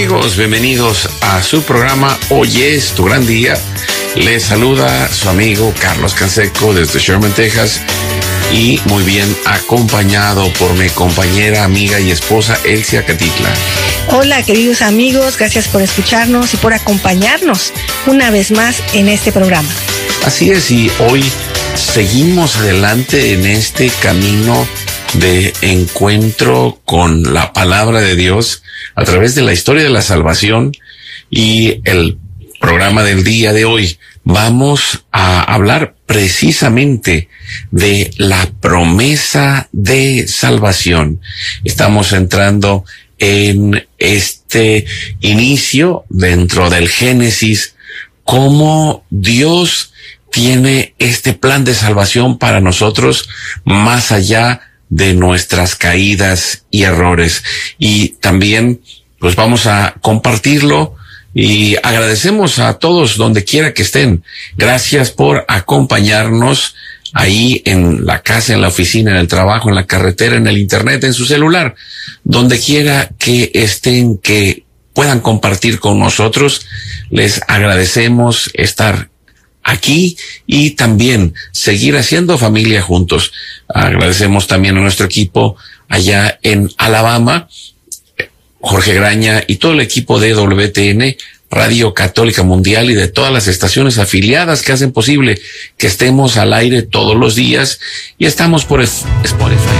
amigos? Bienvenidos a su programa Hoy es tu gran día. Les saluda su amigo Carlos Canseco desde Sherman, Texas, y muy bien acompañado por mi compañera, amiga y esposa Elsia Catitla. Hola, queridos amigos, gracias por escucharnos y por acompañarnos una vez más en este programa. Así es, y hoy seguimos adelante en este camino de encuentro con la palabra de Dios a través de la historia de la salvación. Y el programa del día de hoy vamos a hablar precisamente de la promesa de salvación. Estamos entrando en este inicio dentro del Génesis, cómo Dios tiene este plan de salvación para nosotros más allá de nuestras caídas y errores. Y también pues vamos a compartirlo y agradecemos a todos donde quiera que estén. Gracias por acompañarnos ahí en la casa, en la oficina, en el trabajo, en la carretera, en el internet, en su celular, donde quiera que estén, que puedan compartir con nosotros. Les agradecemos estar aquí y también seguir haciendo familia juntos. Agradecemos también a nuestro equipo allá en Alabama, Jorge Graña y todo el equipo de WTN, Radio Católica Mundial, y de todas las estaciones afiliadas que hacen posible que estemos al aire todos los días, y estamos por Spotify.